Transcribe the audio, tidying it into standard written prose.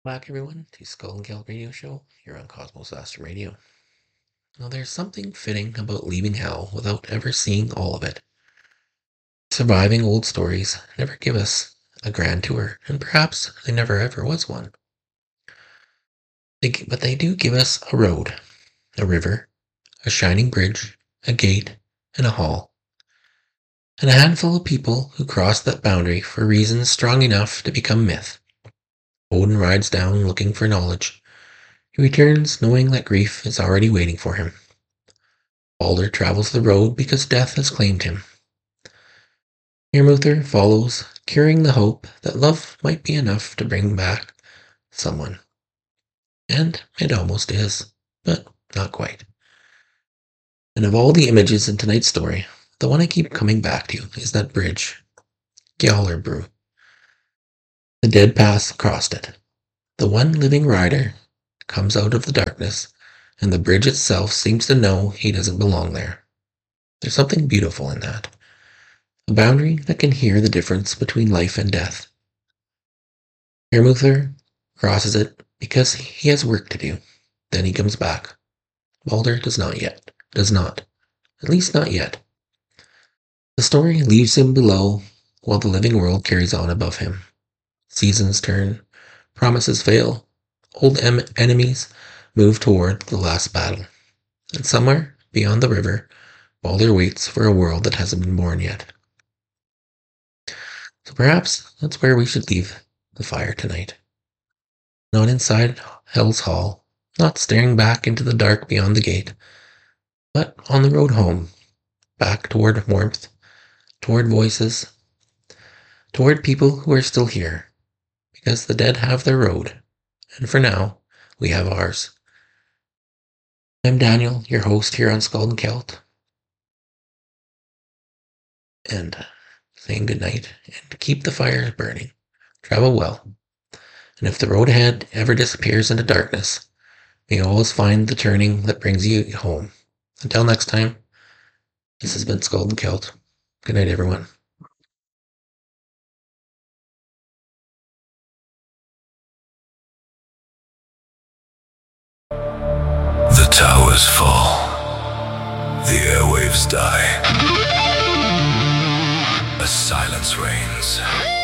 Back everyone to Skull and Kelp Radio Show here on Cosmos Astro Radio. Now there's something fitting about leaving hell without ever seeing all of it. Surviving old stories never give us a grand tour, and perhaps there never ever was one. But they do give us a road, a river, a shining bridge, a gate, and a hall. And a handful of people who cross that boundary for reasons strong enough to become myth. Odin rides down looking for knowledge. He returns knowing that grief is already waiting for him. Balder travels the road because death has claimed him. Hermuther follows, carrying the hope that love might be enough to bring back someone. And it almost is, but not quite. And of all the images in tonight's story, the one I keep coming back to is that bridge, Gjallerbru. The dead path across it. The one living rider comes out of the darkness, and the bridge itself seems to know he doesn't belong there. There's something beautiful in that. A boundary that can hear the difference between life and death. Hermuther crosses it because he has work to do. Then he comes back. Balder does not yet. Does not. At least not yet. The story leaves him below while the living world carries on above him. Seasons turn. Promises fail. Old enemies move toward the last battle. And somewhere beyond the river, Balder waits for a world that hasn't been born yet. So perhaps that's where we should leave the fire tonight. Not inside Hell's Hall, not staring back into the dark beyond the gate, but on the road home, back toward warmth, toward voices, toward people who are still here, because the dead have their road, and for now, we have ours. I'm Daniel, your host here on Skull and Kelp, and saying goodnight, and keep the fires burning. Travel well. And if the road ahead ever disappears into darkness, may you always find the turning that brings you home. Until next time, this has been Skull and Kelp. Good night, everyone. The towers fall. The airwaves die. A silence reigns.